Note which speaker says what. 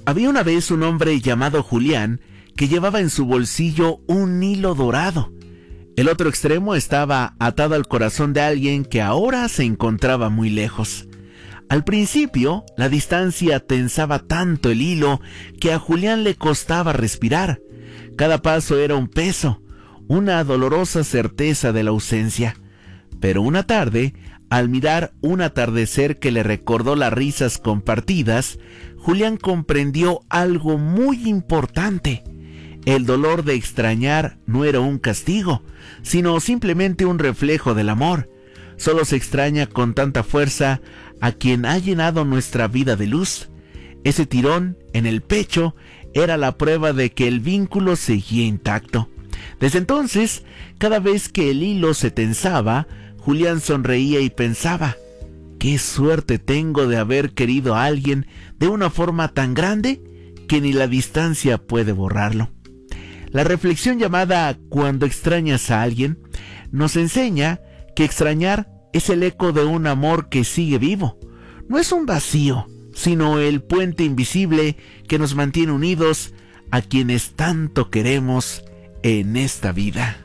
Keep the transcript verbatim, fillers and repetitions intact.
Speaker 1: Había una vez un hombre llamado Julián que llevaba en su bolsillo un hilo dorado. El otro extremo estaba atado al corazón de alguien que ahora se encontraba muy lejos. Al principio, la distancia tensaba tanto el hilo que a Julián le costaba respirar. Cada paso era un peso, una dolorosa certeza de la ausencia. Pero una tarde, al mirar un atardecer que le recordó las risas compartidas, Julián comprendió algo muy importante. El dolor de extrañar no era un castigo, sino simplemente un reflejo del amor. Solo se extraña con tanta fuerza a quien ha llenado nuestra vida de luz. Ese tirón en el pecho era la prueba de que el vínculo seguía intacto. Desde entonces, cada vez que el hilo se tensaba, Julián sonreía y pensaba: «Qué suerte tengo de haber querido a alguien de una forma tan grande que ni la distancia puede borrarlo». La reflexión llamada «Cuando extrañas a alguien» nos enseña que extrañar es el eco de un amor que sigue vivo. No es un vacío, sino el puente invisible que nos mantiene unidos a quienes tanto queremos en esta vida.